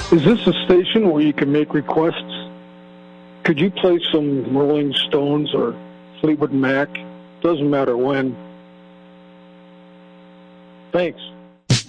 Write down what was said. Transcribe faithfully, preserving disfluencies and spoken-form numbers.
Is this a station where you can make requests? Could you play some Rolling Stones or Fleetwood Mac? Doesn't matter when. Thanks.